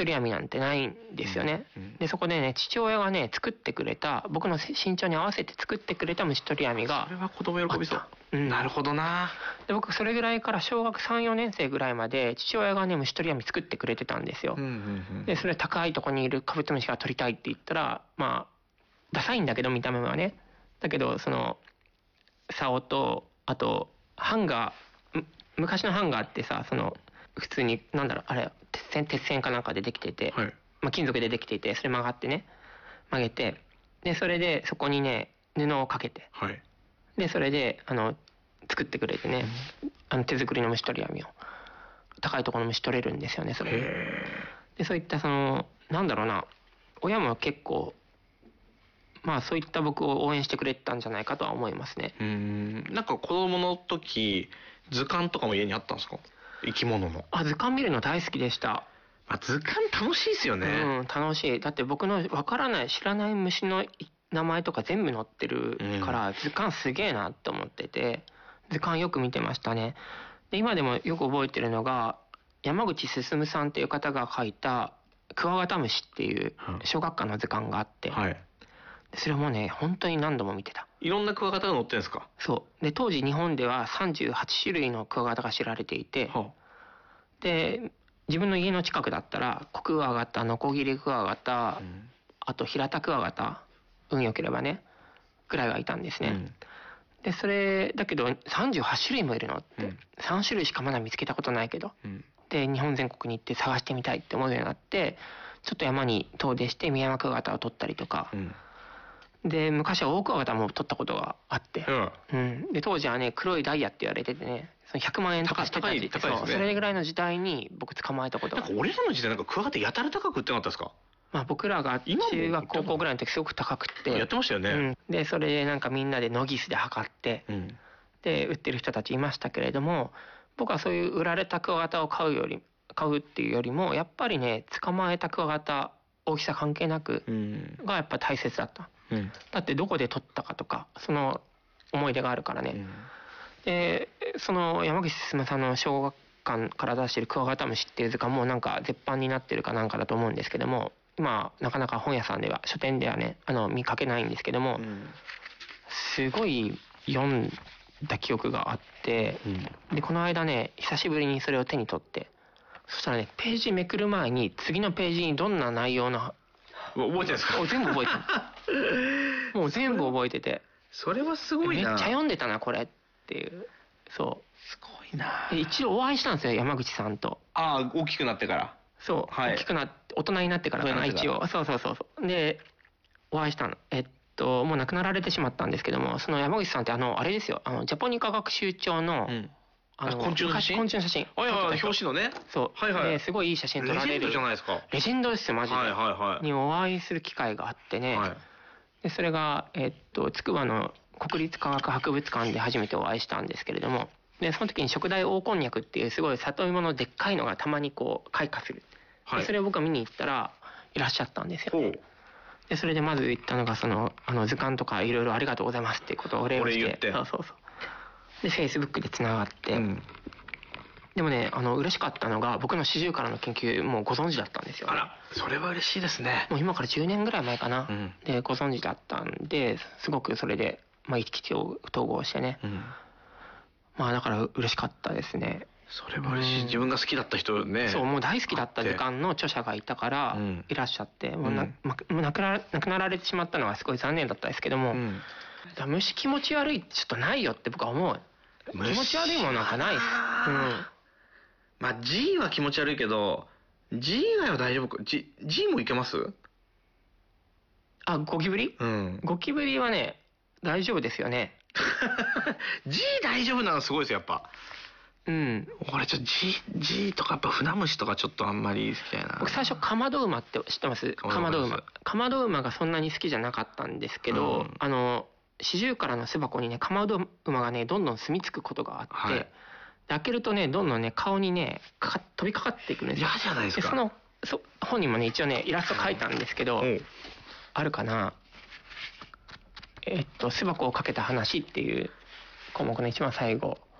取網なんてないんですよね。で、そこでね、父親がね、作ってくれた、僕の身長に合わせて作ってくれた虫取り網が。 それは子供喜びそう。なるほどな。 で、僕それぐらいから小学3、4年生ぐらいまで父親がね、虫取り網作ってくれてたんですよ。で、それ高いとこにいるカブトムシが取りたいって言ったら、まあ、ダサいんだけど見た目はね。だけど、竿と、あと、ハンガー、昔のハンガーってさ、普通に、あれ、鉄線かなんかでできてて、まあ金属でできていて、それ曲がってね、曲げて、で、それでそこにね、布をかけて、で、それで、作ってくれてね、手作りの虫取り網を。高いところの虫取れるんですよね、それで。そういった親も結構、まあそういった僕を応援してくれたんじゃないかとは思いますね。 なんか子供の時、図鑑とかも家にあったんですか？生き物の。 図鑑見るの大好きでした。 図鑑楽しいですよね。 楽しい。だって僕のわからない、知らない虫の名前とか全部載ってるから、図鑑すげえなって思ってて、図鑑よく見てましたね。で、今でもよく覚えてるのが、山口進さんっていう方が書いた、クワガタムシっていう小学館の図鑑があって、それもね、本当に何度も見てた。 いろんなクワガタが載ってるんですか？ そう。で、当時日本では38種類のクワガタが知られていて、で、自分の家の近くだったら、コクワガタ、ノコギリクワガタ、あとヒラタクワガタ、運良ければね、くらいがいたんですね。で、それ、だけど38種類もいるのって、3種類しかまだ見つけたことないけど、で、日本全国に行って探してみたいって思うようになって、ちょっと山に遠出してミヤマクワガタを取ったりとか、で、昔はオオクワガタも取ったことがあって、で、当時はね、黒いダイヤって言われててね、100万円とかしてたり、それぐらいの時代に僕捕まえたことが。 なんか俺らの時代クワガタやたら高く売ってなかったですか？ まあ僕らが中学高校ぐらいの時すごく高くって。 やってましたよね。 で、それでみんなでノギスで測って、で、売ってる人たちいましたけれども、僕はそういう売られたクワガタを買うっていうよりも、やっぱりね、捕まえたクワガタ、大きさ関係なく、がやっぱ大切だった。だってどこで取ったかとか、その思い出があるからね。で、山口進さんの小学館から出してるクワガタムシっていう図鑑も絶版になってるかなんかだと思うんですけども、今なかなか本屋さんでは、書店ではね、見かけないんですけども、すごい読んだ記憶があって、で、この間ね、久しぶりにそれを手に取って、そしたらね、ページめくる前に次のページにどんな内容の覚えてるんですか？ 全部覚えてる。もう全部覚えてて。 それはすごいな。 めっちゃ読んでたな、これっていう。そう。 すごいな。 一度お会いしたんですよ、山口さんと。 大きくなってから。 そう。大きくなって、大人になってからかな、一応。そう。で、お会いしたの。もう亡くなられてしまったんですけども、その山口さんってあれですよ、ジャポニカ学習帳の、 昆虫の写真？ 昆虫の写真。 表紙のね。 そう。ですごいいい写真撮られる。 レジェンドじゃないですか。 レジェンドですよ、マジで。にお会いする機会があってね。で、それが、つくばの国立科学博物館で初めてお会いしたんですけれども、で、その時に食大黄こんにゃくっていうすごい里芋のでっかいのがたまに開花する。で、それを僕が見に行ったら、いらっしゃったんですよね。で、それでまず言ったのが、図鑑とかいろいろありがとうございますっていうことをお礼をして。そう。で、Facebook でつながって、でもね、嬉しかったのが、僕の40からの研究もご存知だったんですよ、ね。 あら、それは嬉しいですね。 もう今から10年ぐらい前かな。で、ご存知だったんで、すごくそれで、意気統合してね。だから嬉しかったですね。 それは嬉しい。自分が好きだった人ね。 そう、もう大好きだった図鑑の著者がいたから、いらっしゃって、もう亡くなられてしまったのはすごい残念だったですけども、虫気持ち悪いってちょっとないよって僕は思う。気持ち悪いものなんかないです。 G は気持ち悪いけど、G 以外は大丈夫。G もいけます？ ゴキブリ？ゴキブリはね、大丈夫ですよね。 G 大丈夫なのすごいですよ、やっぱ。俺G とかやっぱ船虫とかちょっとあんまり好きやな。 僕最初カマドウマって知ってます？カマドウマ。カマドウマがそんなに好きじゃなかったんですけど、シジュウカラの巣箱にね、カマドウマがね、どんどん住み着くことがあって、開けるとね、どんどんね、顔にね、飛びかかっていくんですよ。 嫌じゃないですか。 本人もね、一応ね、イラスト描いたんですけど、あるかな。巣箱をかけた話っていう項目の一番最後。